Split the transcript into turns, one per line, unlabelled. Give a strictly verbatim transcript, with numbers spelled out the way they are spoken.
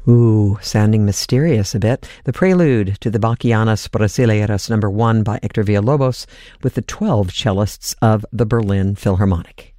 Ooh, sounding mysterious a bit. The prelude to the Bachianas Brasileiras number one by Hector Villalobos with the twelve cellists of the Berlin Philharmonic.